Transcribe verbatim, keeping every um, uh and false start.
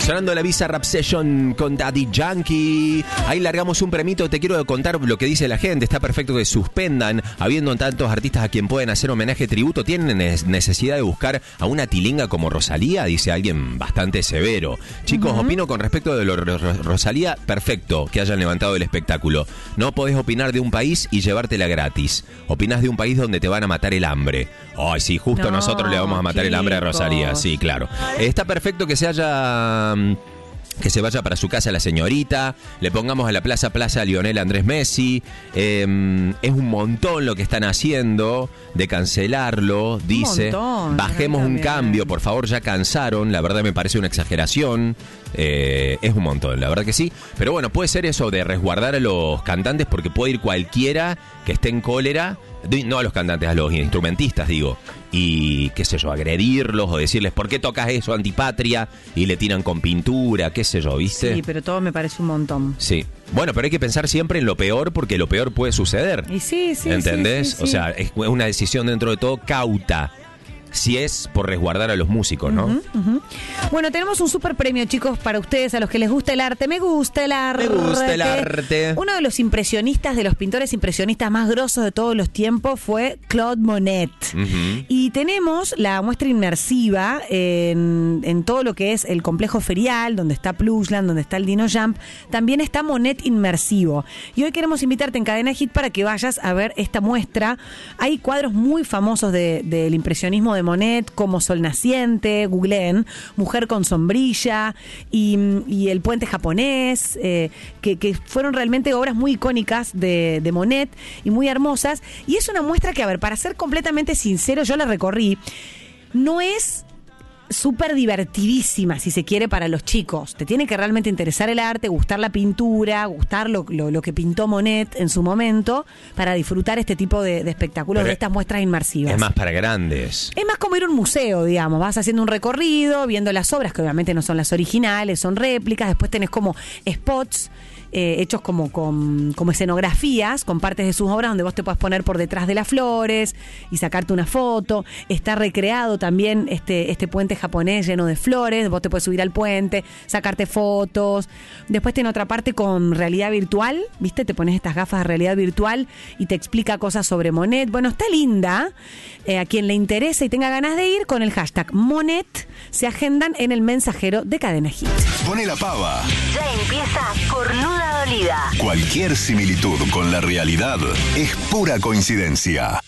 Sonando la Visa Rap Session con Daddy Yankee. Ahí largamos un premito. Te quiero contar lo que dice la gente. Está perfecto que suspendan, habiendo tantos artistas a quien pueden hacer homenaje, tributo. ¿Tienen necesidad de buscar a una tilinga como Rosalía? Dice alguien bastante severo. Chicos, uh-huh. opino con respecto de lo de Rosalía. Perfecto que hayan levantado el espectáculo. No podés opinar de un país y llevártela gratis. Opinás de un país donde te van a matar el hambre. Ay, sí, justo no, nosotros le vamos a matar chicos. el hambre a Rosalía. Sí, claro. Está perfecto que se haya... que se vaya para su casa la señorita, le pongamos a la plaza plaza a Lionel Andrés Messi. Eh, es un montón lo que están haciendo de cancelarlo, dice. Un montón, bajemos un cambio, por favor, ya cansaron. La verdad me parece una exageración. Eh, es un montón, la verdad que sí. Pero bueno, puede ser eso de resguardar a los cantantes, porque puede ir cualquiera que esté en cólera. No a los cantantes, a los instrumentistas, digo. Y, qué sé yo, agredirlos o decirles, ¿por qué tocas eso, antipatria? Y le tiran con pintura, qué sé yo, ¿viste? Sí, pero todo me parece un montón. Sí. Bueno, pero hay que pensar siempre en lo peor, porque lo peor puede suceder. Y sí, sí, ¿entendés? Sí, sí, sí. O sea, es una decisión dentro de todo cauta. Si es por resguardar a los músicos, ¿no? Uh-huh, uh-huh. Bueno, tenemos un super premio, chicos, para ustedes, a los que les gusta el arte. Me gusta el arte. Me gusta el arte. Uno de los impresionistas, de los pintores impresionistas más grosos de todos los tiempos fue Claude Monet. Uh-huh. Y tenemos la muestra inmersiva en, en todo lo que es el complejo ferial, donde está Plusland, donde está el Dino Jump. También está Monet inmersivo. Y hoy queremos invitarte en Cadena Hit para que vayas a ver esta muestra. Hay cuadros muy famosos de, del impresionismo de Monet, como Sol Naciente, googleen, Mujer con sombrilla y, y El puente japonés, eh, que, que fueron realmente obras muy icónicas de, de Monet y muy hermosas. Y es una muestra que, a ver, para ser completamente sincero, yo la recorrí, no es súper divertidísima, si se quiere, para los chicos. Te tiene que realmente interesar el arte, gustar la pintura, gustar lo, lo, lo que pintó Monet en su momento, para disfrutar este tipo de, de espectáculos, pero de estas muestras inmersivas. Es más para grandes. Es más como ir a un museo, digamos. Vas haciendo un recorrido, viendo las obras, que obviamente no son las originales, son réplicas. Después tenés como spots Eh, hechos como, con, como escenografías con partes de sus obras, donde vos te puedes poner por detrás de las flores y sacarte una foto. Está recreado también este, este puente japonés lleno de flores. Vos te puedes subir al puente, sacarte fotos. Después tiene otra parte con realidad virtual, ¿viste? Te pones estas gafas de realidad virtual y te explica cosas sobre Monet. Bueno, está linda. Eh, a quien le interese y tenga ganas de ir, con el hashtag Monet se agendan en el mensajero de Cadena Hit. Pone la pava. Ya empieza Cornuda Dolida. Cualquier similitud con la realidad es pura coincidencia.